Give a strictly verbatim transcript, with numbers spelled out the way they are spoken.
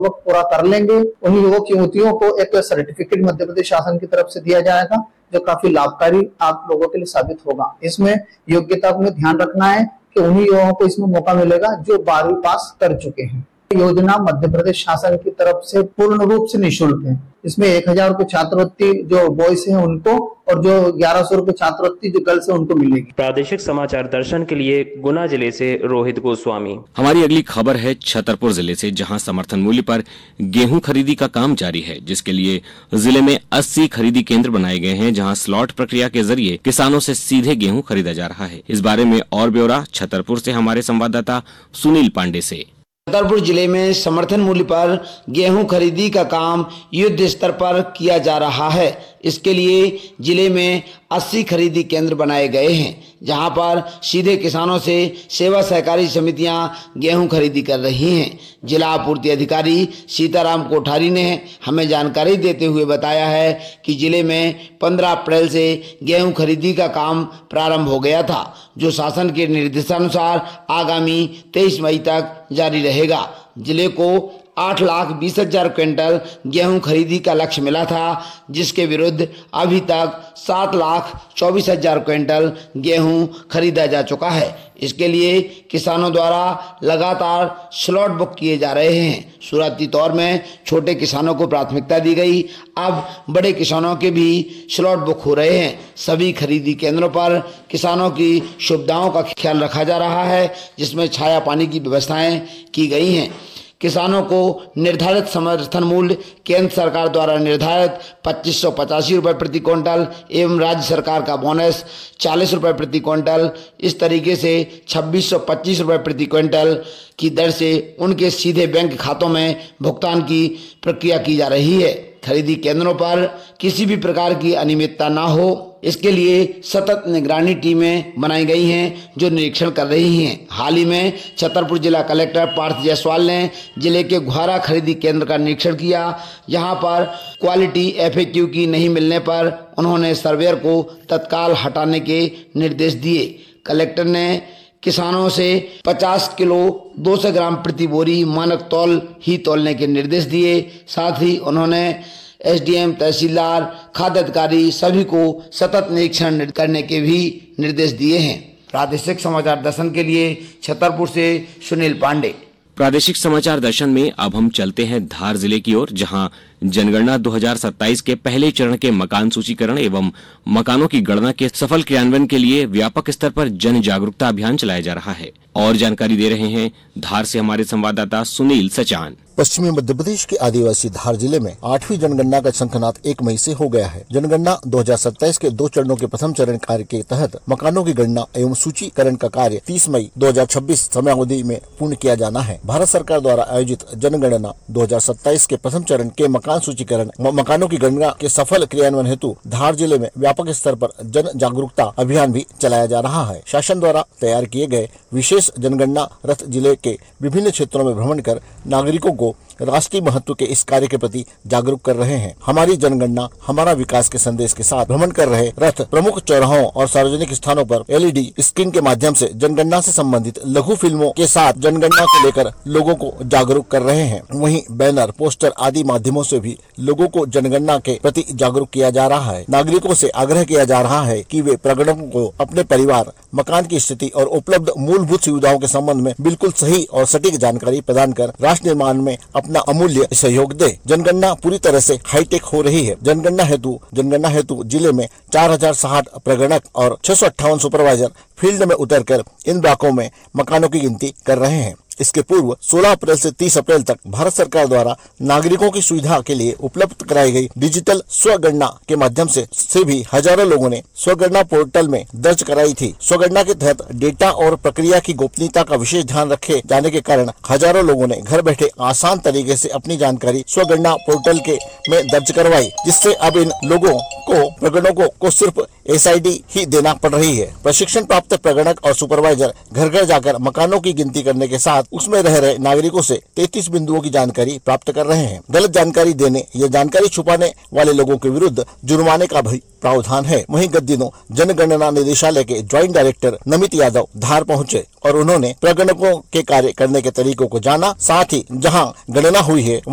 वक्त पूरा कर लेंगे, उन युवक युवतियों को एक सर्टिफिकेट मध्य प्रदेश शासन की तरफ से दिया जाएगा जो काफी लाभकारी आप लोगों के लिए साबित होगा। इसमें योग्यता में ध्यान रखना है कि उन्हीं युवाओं को इसमें मौका मिलेगा जो बारहवीं पास कर चुके हैं। योजना मध्य प्रदेश शासन की तरफ से पूर्ण रूप से निःशुल्क है। इसमें एक हजार रुपए छात्रवृत्ति जो बॉयज हैं उनको और जो ग्यारह सौ रुपए छात्रवृत्ति जो गर्ल्स है उनको मिलेगी। प्रादेशिक समाचार दर्शन के लिए गुना जिले से रोहित गोस्वामी। हमारी अगली खबर है छतरपुर जिले से, जहां समर्थन मूल्य पर गेहूं खरीदी का काम जारी है, जिसके लिए जिले में अस्सी खरीदी केंद्र बनाए गए हैं, जहां स्लॉट प्रक्रिया के जरिए किसानों से सीधे गेहूं खरीदा जा रहा है। इस बारे में और ब्यौरा छतरपुर से हमारे संवाददाता सुनील पांडे से। छतरपुर जिले में समर्थन मूल्य पर गेहूं खरीदी का काम युद्ध स्तर पर किया जा रहा है। इसके लिए जिले में अस्सी खरीदी केंद्र बनाए गए हैं, जहां पर सीधे किसानों से सेवा सहकारी समितियां गेहूं खरीदी कर रही हैं। जिला आपूर्ति अधिकारी सीताराम कोठारी ने हमें जानकारी देते हुए बताया है कि जिले में पंद्रह अप्रैल से गेहूं खरीदी का काम प्रारंभ हो गया था, जो शासन के निर्देशानुसार आगामी तेईस मई तक जारी रहेगा। जिले को आठ लाख बीस हजार क्विंटल गेहूं खरीदी का लक्ष्य मिला था, जिसके विरुद्ध अभी तक सात लाख चौबीस हजार क्विंटल गेहूं खरीदा जा चुका है। इसके लिए किसानों द्वारा लगातार स्लॉट बुक किए जा रहे हैं। शुरुआती तौर में छोटे किसानों को प्राथमिकता दी गई, अब बड़े किसानों के भी स्लॉट बुक हो रहे हैं। सभी खरीदी केंद्रों पर किसानों की सुविधाओं का ख्याल रखा जा रहा है, जिसमें छाया पानी की व्यवस्थाएं की गई हैं। किसानों को निर्धारित समर्थन मूल्य केंद्र सरकार द्वारा निर्धारित पच्चीस सौ पचासी रुपये प्रति क्विंटल एवं राज्य सरकार का बोनस चालीस रुपये प्रति क्विंटल, इस तरीके से छब्बीस सौ पच्चीस रुपये प्रति क्विंटल की दर से उनके सीधे बैंक खातों में भुगतान की प्रक्रिया की जा रही है। खरीदी केंद्रों पर किसी भी प्रकार की अनियमितता ना हो, इसके लिए सतत निगरानी टीमें बनाई गई हैं जो निरीक्षण कर रही हैं। हाल ही में छतरपुर जिला कलेक्टर पार्थ जायसवाल ने जिले के घुआरा खरीदी केंद्र का निरीक्षण किया। यहाँ पर क्वालिटी एफएक्यू की नहीं मिलने पर उन्होंने सर्वेयर को तत्काल हटाने के निर्देश दिए। कलेक्टर ने किसानों से पचास किलो दो सौ ग्राम प्रति बोरी मानक तौल ही तौलने के निर्देश दिए। साथ ही उन्होंने एसडीएम, तहसीलदार, खाद्य अधिकारी सभी को सतत निरीक्षण करने के भी निर्देश दिए हैं। प्रादेशिक समाचार दर्शन के लिए छतरपुर से सुनील पांडे। प्रादेशिक समाचार दर्शन में अब हम चलते हैं धार जिले की ओर, जहां जनगणना दो हज़ार सत्ताईस के पहले चरण के मकान सूचीकरण एवं मकानों की गणना के सफल क्रियान्वयन के लिए व्यापक स्तर पर जन जागरूकता अभियान चलाया जा रहा है। और जानकारी दे रहे हैं धार से हमारे संवाददाता सुनील सचान। पश्चिमी मध्य प्रदेश के आदिवासी धार जिले में आठवीं जनगणना का शंखनाद एक मई से हो गया है। जनगणना दो हज़ार सत्ताईस के दो चरणों के प्रथम चरण कार्य के तहत मकानों की गणना एवं सूचीकरण का कार्य तीस मई दो हज़ार छब्बीस समयावधि में पूर्ण किया जाना है। भारत सरकार द्वारा आयोजित जनगणना दो हज़ार सत्ताईस के प्रथम चरण के मकान सूचीकरण मकानों की गणना के सफल क्रियान्वयन हेतु धार जिले में व्यापक स्तर पर जन जागरूकता अभियान भी चलाया जा रहा है। शासन द्वारा तैयार किए गए विशेष जनगणना रथ जिले के विभिन्न क्षेत्रों में भ्रमण कर नागरिकों को राष्ट्रीय महत्व के इस कार्य के प्रति जागरूक कर रहे हैं। हमारी जनगणना हमारा विकास के संदेश के साथ भ्रमण कर रहे रथ प्रमुख चौराहों और सार्वजनिक स्थानों पर एलईडी स्क्रीन के माध्यम से जनगणना से संबंधित लघु फिल्मों के साथ जनगणना को लेकर लोगों को जागरूक कर रहे हैं। वहीं बैनर, पोस्टर आदि माध्यमों से भी लोगों को जनगणना के प्रति जागरूक किया जा रहा है। नागरिकों से आग्रह किया जा रहा है कि वे प्रगणकों को अपने परिवार, मकान की स्थिति और उपलब्ध मूलभूत सुविधाओं के संबंध में बिल्कुल सही और सटीक जानकारी प्रदान कर राष्ट्र निर्माण में अपना अमूल्य सहयोग दे। जनगणना पूरी तरह से हाईटेक हो रही है। जनगणना हेतु जनगणना हेतु जिले में चार हजार साठ प्रगणक और छह सौ अट्ठावन सुपरवाइजर फील्ड में उतरकर इन ब्लॉकों में मकानों की गिनती कर रहे हैं। इसके पूर्व सोलह अप्रैल से तीस अप्रैल तक भारत सरकार द्वारा नागरिकों की सुविधा के लिए उपलब्ध कराई गई डिजिटल स्वगणना के माध्यम से से भी हजारों लोगों ने स्वगणना पोर्टल में दर्ज कराई थी। स्वगणना के तहत डेटा और प्रक्रिया की गोपनीयता का विशेष ध्यान रखे जाने के कारण हजारों लोगों ने घर बैठे आसान तरीके से अपनी जानकारी स्वगणना पोर्टल के में दर्ज करवाई, जिससे अब इन लोगों को प्रगणकों को सिर्फ एस आई डी ही देना पड़ रही है। प्रशिक्षण प्राप्त प्रगणक और सुपरवाइजर घर घर जाकर मकानों की गिनती करने के साथ उसमें रह रहे नागरिकों से तैंतीस बिंदुओं की जानकारी प्राप्त कर रहे हैं। गलत जानकारी देने या जानकारी छुपाने वाले लोगों के विरुद्ध जुर्माने का भी प्रावधान है। वहीं गत दिनों जनगणना निदेशालय के ज्वाइंट डायरेक्टर नमित यादव धार पहुंचे और उन्होंने प्रगणकों के कार्य करने के तरीकों को जाना, साथ ही जहां गणना हुई है